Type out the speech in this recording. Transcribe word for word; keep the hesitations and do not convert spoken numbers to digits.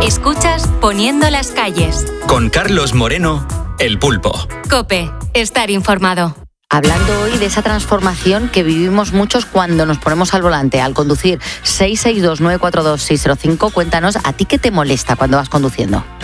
Escuchas Poniendo las calles. Con Carlos Moreno, El Pulpo. COPE, estar informado. Hablando hoy de esa transformación que vivimos muchos cuando nos ponemos al volante, al conducir. Seis seis dos nueve cuatro dos seis cero cinco, cuéntanos, ¿a ti qué te molesta cuando vas conduciendo?